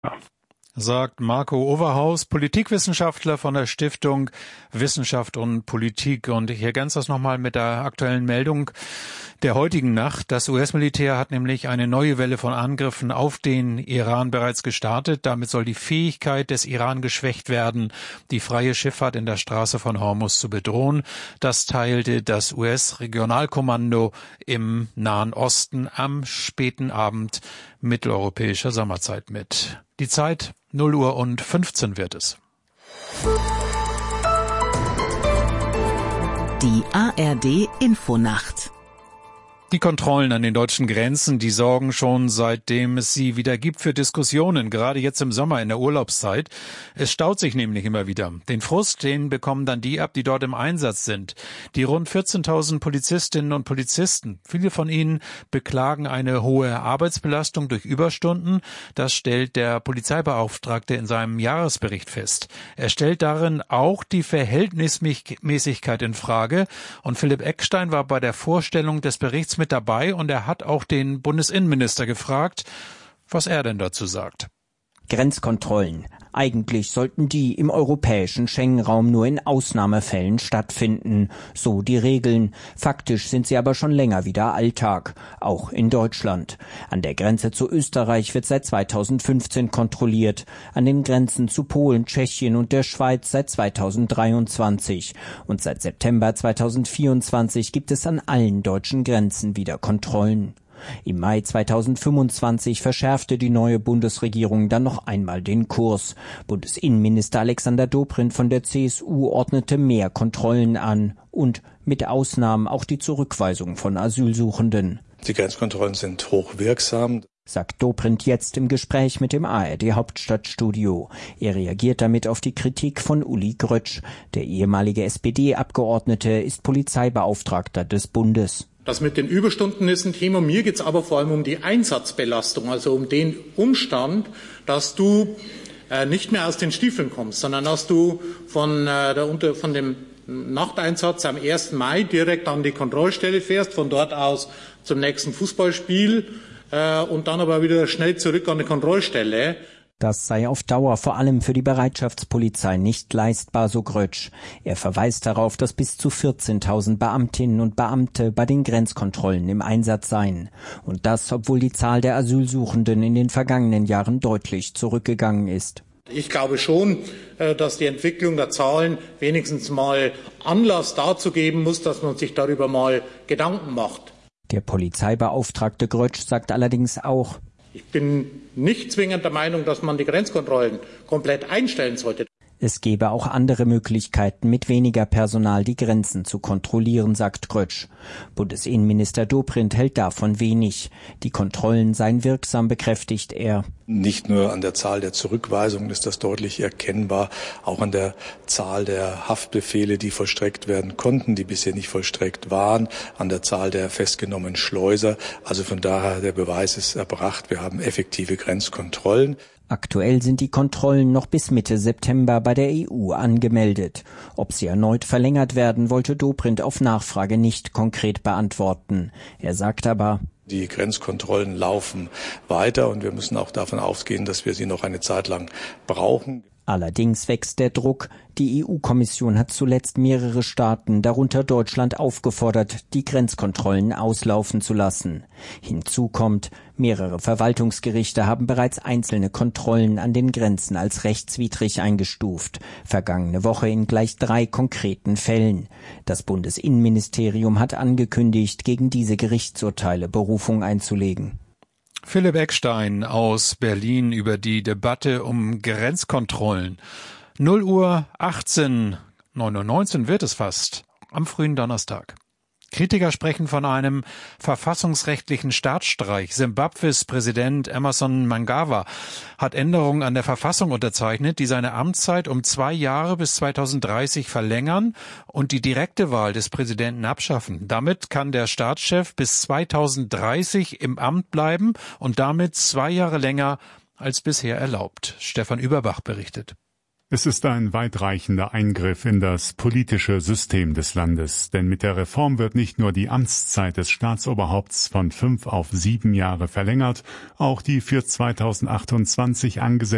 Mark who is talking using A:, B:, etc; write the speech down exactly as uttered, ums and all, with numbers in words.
A: Sagt Marco Overhaus, Politikwissenschaftler von der Stiftung Wissenschaft und Politik. Und ich ergänze das nochmal mit der aktuellen Meldung der heutigen Nacht. Das U S-Militär hat nämlich eine neue Welle von Angriffen auf den Iran bereits gestartet. Damit soll die Fähigkeit des Iran geschwächt werden, die freie Schifffahrt in der Straße von Hormuz zu bedrohen. Das teilte das U S-Regionalkommando im Nahen Osten am späten Abend mitteleuropäischer Sommerzeit mit. Die Zeit null Uhr und fünfzehn wird es.
B: Die A R D Infonacht.
A: Die Kontrollen an den deutschen Grenzen, die sorgen schon seitdem es sie wieder gibt für Diskussionen, gerade jetzt im Sommer in der Urlaubszeit. Es staut sich nämlich immer wieder. Den Frust, den bekommen dann die ab, die dort im Einsatz sind. Die rund vierzehntausend Polizistinnen und Polizisten. Viele von ihnen beklagen eine hohe Arbeitsbelastung durch Überstunden. Das stellt der Polizeibeauftragte in seinem Jahresbericht fest. Er stellt darin auch die Verhältnismäßigkeit in Frage. Und Philipp Eckstein war bei der Vorstellung des Berichts mit dabei und er hat auch den Bundesinnenminister gefragt, was er denn dazu sagt.
C: Grenzkontrollen. Eigentlich sollten die im europäischen Schengen-Raum nur in Ausnahmefällen stattfinden, so die Regeln. Faktisch sind sie aber schon länger wieder Alltag, auch in Deutschland. An der Grenze zu Österreich wird seit zweitausendfünfzehn kontrolliert, an den Grenzen zu Polen, Tschechien und der Schweiz seit zweitausenddreiundzwanzig. Und seit September zweitausendvierundzwanzig gibt es an allen deutschen Grenzen wieder Kontrollen. Im Mai zweitausendfünfundzwanzig verschärfte die neue Bundesregierung dann noch einmal den Kurs. Bundesinnenminister Alexander Dobrindt von der C S U ordnete mehr Kontrollen an und mit Ausnahmen auch die Zurückweisung von Asylsuchenden.
D: Die Grenzkontrollen sind hochwirksam,
C: sagt Dobrindt jetzt im Gespräch mit dem A R D Hauptstadtstudio. Er reagiert damit auf die Kritik von Uli Grötsch. Der ehemalige S P D-Abgeordnete ist Polizeibeauftragter des Bundes.
E: Das mit den Überstunden ist ein Thema. Mir geht es aber vor allem um die Einsatzbelastung, also um den Umstand, dass du äh, nicht mehr aus den Stiefeln kommst, sondern dass du von, äh, der, unter, von dem Nachteinsatz am ersten Mai direkt an die Kontrollstelle fährst, von dort aus zum nächsten Fußballspiel äh, und dann aber wieder schnell zurück an die Kontrollstelle.
C: Das sei auf Dauer vor allem für die Bereitschaftspolizei nicht leistbar, so Grötsch. Er verweist darauf, dass bis zu vierzehntausend Beamtinnen und Beamte bei den Grenzkontrollen im Einsatz seien. Und das, obwohl die Zahl der Asylsuchenden in den vergangenen Jahren deutlich zurückgegangen ist.
E: Ich glaube schon, dass die Entwicklung der Zahlen wenigstens mal Anlass dazu geben muss, dass man sich darüber mal Gedanken macht.
C: Der Polizeibeauftragte Grötsch sagt allerdings auch,
E: ich bin nicht zwingend der Meinung, dass man die Grenzkontrollen komplett einstellen sollte.
C: Es gäbe auch andere Möglichkeiten, mit weniger Personal die Grenzen zu kontrollieren, sagt Grötsch. Bundesinnenminister Dobrindt hält davon wenig. Die Kontrollen seien wirksam, bekräftigt er.
D: Nicht nur an der Zahl der Zurückweisungen ist das deutlich erkennbar, auch an der Zahl der Haftbefehle, die vollstreckt werden konnten, die bisher nicht vollstreckt waren, an der Zahl der festgenommenen Schleuser. Also von daher, der Beweis ist erbracht, wir haben effektive Grenzkontrollen.
C: Aktuell sind die Kontrollen noch bis Mitte September bei der E U angemeldet. Ob sie erneut verlängert werden, wollte Dobrindt auf Nachfrage nicht konkret beantworten. Er sagt aber,
D: die Grenzkontrollen laufen weiter und wir müssen auch davon ausgehen, dass wir sie noch eine Zeit lang brauchen.
C: Allerdings wächst der Druck. Die E U-Kommission hat zuletzt mehrere Staaten, darunter Deutschland, aufgefordert, die Grenzkontrollen auslaufen zu lassen. Hinzu kommt, mehrere Verwaltungsgerichte haben bereits einzelne Kontrollen an den Grenzen als rechtswidrig eingestuft. Vergangene Woche in gleich drei konkreten Fällen. Das Bundesinnenministerium hat angekündigt, gegen diese Gerichtsurteile Berufung einzulegen.
A: Philipp Eckstein aus Berlin über die Debatte um Grenzkontrollen. null Uhr achtzehn, neun Uhr neunzehn wird es fast, am frühen Donnerstag. Kritiker sprechen von einem verfassungsrechtlichen Staatsstreich. Simbabwes Präsident Emmerson Mnangagwa hat Änderungen an der Verfassung unterzeichnet, die seine Amtszeit um zwei Jahre bis zweitausenddreißig verlängern und die direkte Wahl des Präsidenten abschaffen. Damit kann der Staatschef bis zweitausenddreißig im Amt bleiben und damit zwei Jahre länger als bisher erlaubt. Stefan Überbach berichtet.
F: Es ist ein weitreichender Eingriff in das politische System des Landes, denn mit der Reform wird nicht nur die Amtszeit des Staatsoberhaupts von fünf auf sieben Jahre verlängert, auch die für zweitausendachtundzwanzig angesetzte